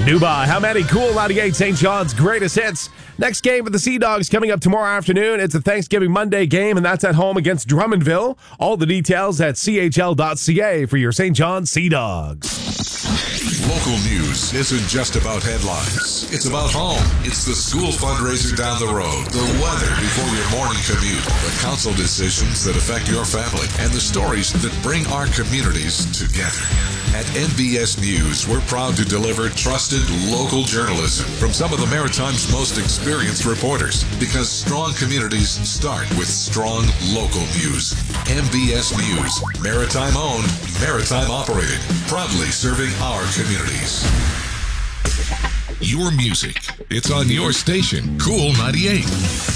Dubai, how many? Cool 98 St. John's greatest hits. Next game for the Sea Dogs coming up tomorrow afternoon. It's a Thanksgiving Monday game, and that's at home against Drummondville. All the details at chl.ca for your St. John's Sea Dogs. Local news isn't just about headlines. It's about home. It's the school fundraiser down the road, the weather before your morning commute, the council decisions that affect your family, and the stories that bring our communities together. At NBS News, we're proud to deliver trusted local journalism from some of the Maritime's most experienced reporters, because strong communities start with strong local news. NBS News, Maritime owned, Maritime operated, proudly serving our communities. Your music, it's on your station, Cool 98.